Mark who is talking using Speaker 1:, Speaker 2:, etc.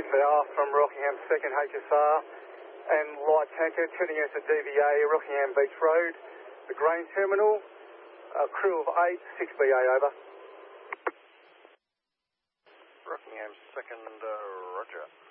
Speaker 1: 6AR from Rockingham 2nd HSR and light tanker turning out to DVA, Rockingham Beach Road, the grain terminal, a crew of 8, 6BA over.
Speaker 2: Rockingham 2nd, roger.